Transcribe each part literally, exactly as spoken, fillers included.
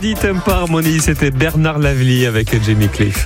Tempo Harmony, c'était Bernard Lavilly avec Jamie Cliff.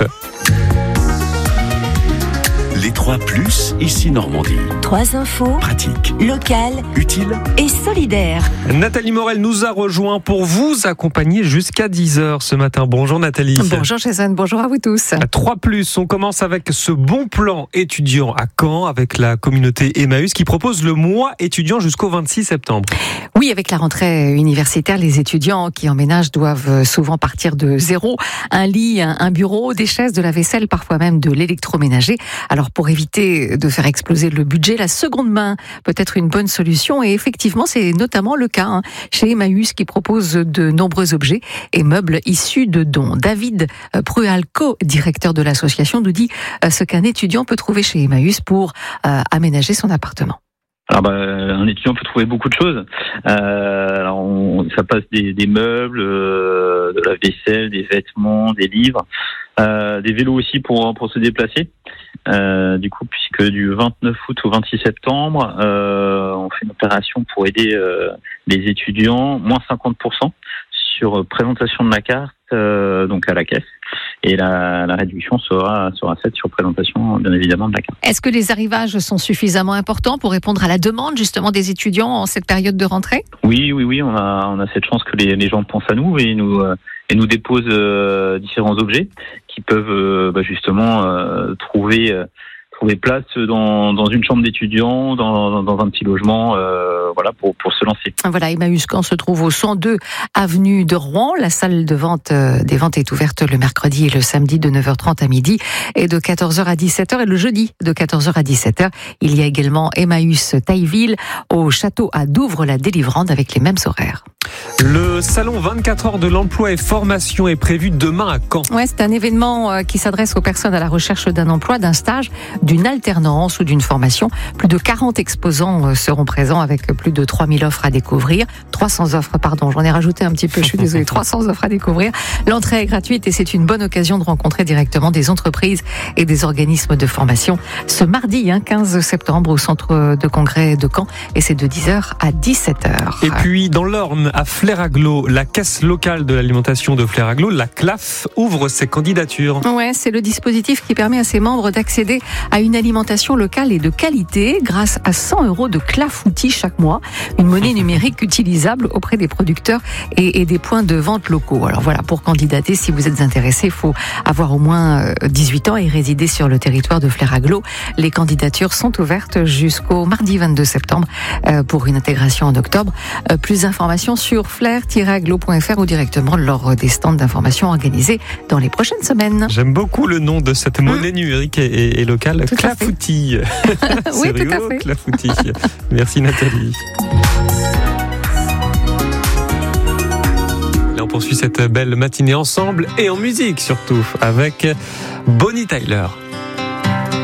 Les trois plus, ici Normandie. Trois infos. Pratique. Locales. Utile. Et solidaires. Nathalie Morel nous a rejoint pour vous accompagner jusqu'à dix heures ce matin. Bonjour Nathalie. Bonjour Jason, bonjour à vous tous. trois plus, on commence avec ce bon plan étudiant à Caen avec la communauté Emmaüs qui propose le mois étudiant jusqu'au vingt-six septembre. Oui, avec la rentrée universitaire, les étudiants qui emménagent doivent souvent partir de zéro. Un lit, un bureau, des chaises, de la vaisselle, parfois même de l'électroménager. Alors pour éviter de faire exploser le budget, la seconde main peut être une bonne solution. Et effectivement, c'est notamment le cas hein, chez Emmaüs qui propose de nombreux objets et meubles issus de dons. David Prualco, directeur de l'association, nous dit ce qu'un étudiant peut trouver chez Emmaüs pour euh, aménager son appartement. Alors bah, un étudiant peut trouver beaucoup de choses. Euh, alors on, ça passe des, des meubles, euh, de la vaisselle, des vêtements, des livres, euh, des vélos aussi pour pour se déplacer. Euh, du coup, puisque du vingt-neuf août au vingt-six septembre, euh, on fait une opération pour aider euh, les étudiants, moins cinquante pour cent sur présentation de la carte, euh, donc à la caisse. Et la, la réduction sera, sera faite sur présentation, bien évidemment, de la carte. Est-ce que les arrivages sont suffisamment importants pour répondre à la demande, justement, des étudiants en cette période de rentrée ? Oui, oui, oui, on a, on a cette chance que les, les gens pensent à nous et nous, euh, et nous déposent euh, différents objets qui peuvent euh, bah, justement euh, trouver, euh, trouver place dans, dans une chambre d'étudiant, dans, dans un petit logement, euh, voilà, pour, pour se lancer. Voilà, Emmaüs Caen se trouve au cent deux avenue de Rouen. La salle de vente euh, des ventes est ouverte le mercredi et le samedi de neuf heures trente à midi et de quatorze heures à dix-sept heures et le jeudi de quatorze heures à dix-sept heures. Il y a également Emmaüs Tailleville au château à Douvres-la-Délivrande avec les mêmes horaires. Le salon vingt-quatre heures de l'emploi et formation est prévu demain à Caen. Ouais, c'est un événement qui s'adresse aux personnes à la recherche d'un emploi, d'un stage, d'une alternance ou d'une formation. Plus de quarante exposants seront présents avec plus de trois mille offres à découvrir. trois cents offres, pardon, j'en ai rajouté un petit peu, je suis désolée, trois cents offres à découvrir. L'entrée est gratuite et c'est une bonne occasion de rencontrer directement des entreprises et des organismes de formation. Ce mardi, hein, quinze septembre, au centre de congrès de Caen, et c'est de dix heures à dix-sept heures. Et puis, dans l'Orne, à Flers-Aglo, la caisse locale de l'alimentation de Flers-Aglo, la C L A F, ouvre ses candidatures. Ouais, c'est le dispositif qui permet à ses membres d'accéder à une alimentation locale et de qualité grâce à cent euros de clafoutis chaque mois, une monnaie numérique utilisable auprès des producteurs et, et des points de vente locaux. Alors voilà, pour candidater, si vous êtes intéressé, il faut avoir au moins dix-huit ans et résider sur le territoire de Flers-Aglo. Les candidatures sont ouvertes jusqu'au mardi vingt-deux septembre pour une intégration en octobre. Plus d'informations sur flers tiret aglo point f r ou directement lors des stands d'information organisés dans les prochaines semaines. J'aime beaucoup le nom de cette monnaie mmh. numérique et, et, et locale, tout clafoutis. Oui, rigolo, tout à fait. Clafoutis. Merci Nathalie. Là, on poursuit cette belle matinée ensemble et en musique surtout avec Bonnie Tyler.